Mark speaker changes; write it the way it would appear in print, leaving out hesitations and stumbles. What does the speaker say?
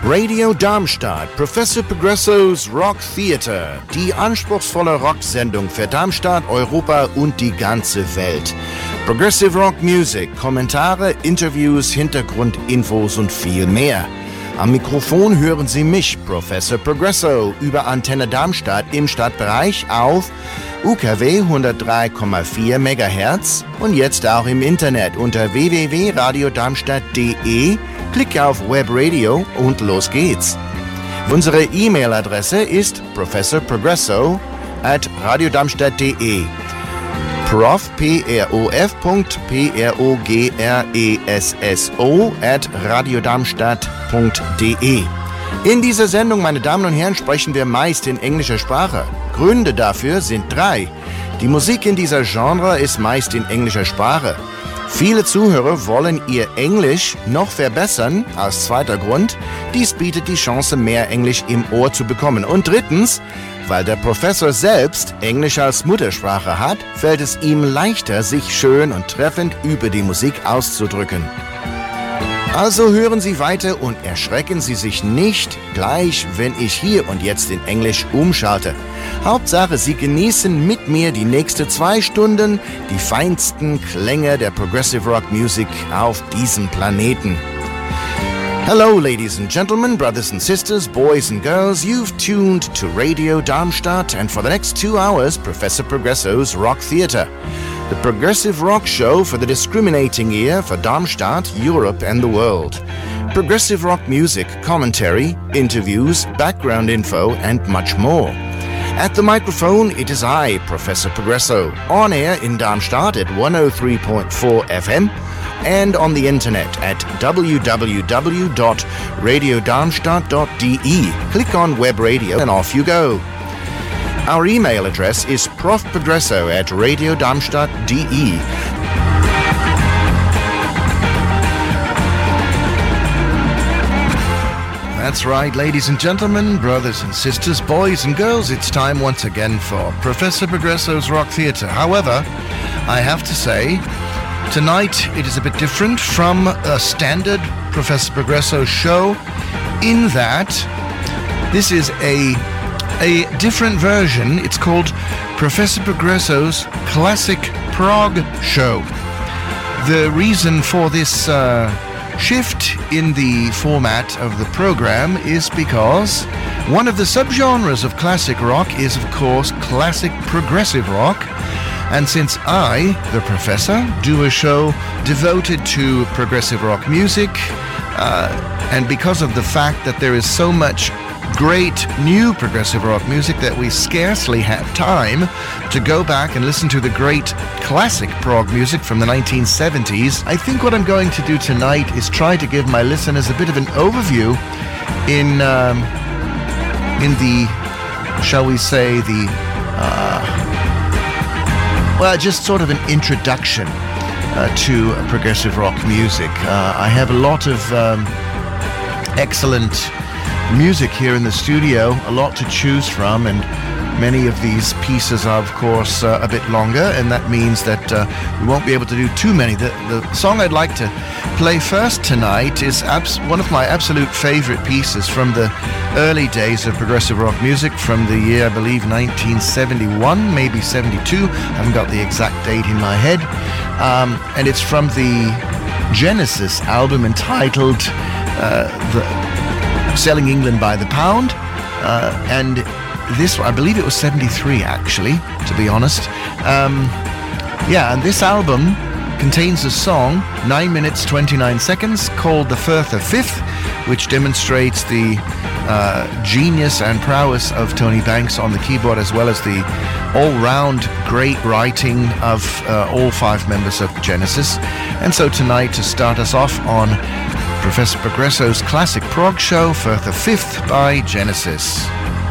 Speaker 1: Radio Darmstadt, Professor Progresso's Rock Theater, die anspruchsvolle Rocksendung für Darmstadt, Europa und die ganze Welt. Progressive Rock Music, Kommentare, Interviews, Hintergrundinfos und viel mehr. Am Mikrofon hören Sie mich, Professor Progresso, über Antenne Darmstadt im Stadtbereich auf UKW 103,4 MHz und jetzt auch im Internet unter www.radiodarmstadt.de. Klick auf Webradio und los geht's. Unsere E-Mail-Adresse ist professorprogresso@radiodarmstadt.de. prof.progresso@radiodarmstadt.de. In dieser Sendung, meine Damen und Herren, sprechen wir meist in englischer Sprache. Gründe dafür sind 3. Die Musik in dieser Genre ist meist in englischer Sprache. Viele Zuhörer wollen ihr Englisch noch verbessern. Als zweiter Grund, dies bietet die Chance, mehr Englisch im Ohr zu bekommen. Und drittens, weil der Professor selbst Englisch als Muttersprache hat, fällt es ihm leichter, sich schön und treffend über die Musik auszudrücken. Also hören Sie weiter und erschrecken Sie sich nicht gleich, wenn ich hier und jetzt in Englisch umschalte. Hauptsache, Sie genießen mit mir die nächsten 2 Stunden die feinsten Klänge der Progressive Rock Music auf diesem Planeten. Hello, ladies and gentlemen, brothers and sisters, boys and girls. You've tuned to Radio Darmstadt, and for the next 2 hours, Professor Progresso's Rock Theater, the progressive rock show for the discriminating ear for Darmstadt, Europe, and the world. Progressive rock music, commentary, interviews, background info, and much more. At the microphone, it is I, Professor Progresso, on air in Darmstadt at 103.4 FM and on the internet at www.radiodarmstadt.de. Click on Web Radio and off you go. Our email address is profprogresso@radiodarmstadt.de. That's right, ladies and gentlemen, brothers and sisters, boys and girls, it's time once again for Professor Progresso's Rock Theater. However, I have to say, tonight it is a bit different from a standard Professor Progresso show in that this is a different version. It's called Professor Progresso's Classic Prog Show. The reason for this shift in the format of the program is because one of the subgenres of classic rock is, of course, classic progressive rock. And since I, the professor, do a show devoted to progressive rock music, and because of the fact that there is so much great new progressive rock music that we scarcely have time to go back and listen to the great classic prog music from the 1970s, I think what I'm going to do tonight is try to give my listeners a bit of an overview in the, shall we say, just sort of an introduction to progressive rock music. I have a lot of excellent music here in the studio, a lot to choose from, and many of these pieces are, of course, a bit longer, and that means that we won't be able to do too many. The song I'd like to play first tonight is one of my absolute favorite pieces from the early days of progressive rock music, from the year, I believe, 1971, maybe 72. I haven't got the exact date in my head. And it's from the Genesis album entitled Selling England by the Pound, and this, I believe it was 73 actually, to be honest. And this album contains a song, 9 minutes 29 seconds, called The Firth of Fifth, which demonstrates the genius and prowess of Tony Banks on the keyboard, as well as the all-round great writing of all 5 members of Genesis. And so tonight, to start us off on Professor Progresso's Classic Prog Show, Firth of Fifth by Genesis.